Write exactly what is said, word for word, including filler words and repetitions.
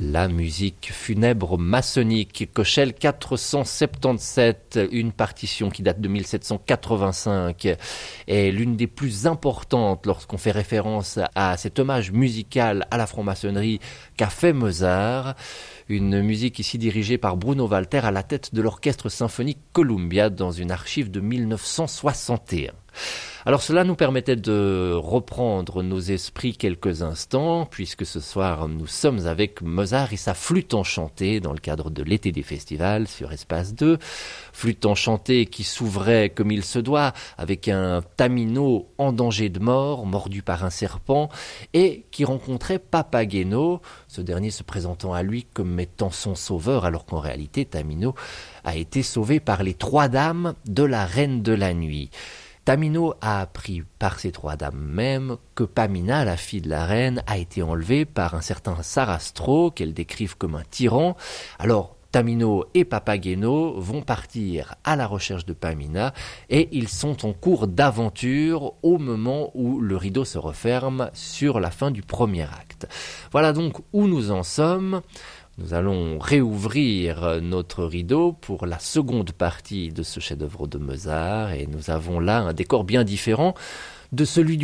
La musique funèbre maçonnique, Köchel quatre cent soixante-dix-sept, une partition qui date de mille sept cent quatre-vingt-cinq, est l'une des plus importantes lorsqu'on fait référence à cet hommage musical à la franc-maçonnerie qu'a fait Mozart. Une musique ici dirigée par Bruno Walter à la tête de l'orchestre symphonique Columbia dans une archive de mille neuf cent soixante et un. Alors cela nous permettait de reprendre nos esprits quelques instants, puisque ce soir nous sommes avec Mozart et sa flûte enchantée dans le cadre de l'été des festivals sur Espace deux. Flûte enchantée qui s'ouvrait comme il se doit avec un Tamino en danger de mort, mordu par un serpent, et qui rencontrait Papageno, ce dernier se présentant à lui comme étant son sauveur, alors qu'en réalité Tamino a été sauvé par les trois dames de la Reine de la Nuit. Tamino a appris par ces trois dames même que Pamina, la fille de la reine, a été enlevée par un certain Sarastro, qu'elles décrivent comme un tyran. Alors, Tamino et Papageno vont partir à la recherche de Pamina et ils sont en cours d'aventure au moment où le rideau se referme sur la fin du premier acte. Voilà donc où nous en sommes. Nous allons réouvrir notre rideau pour la seconde partie de ce chef-d'œuvre de Mozart et nous avons là un décor bien différent de celui du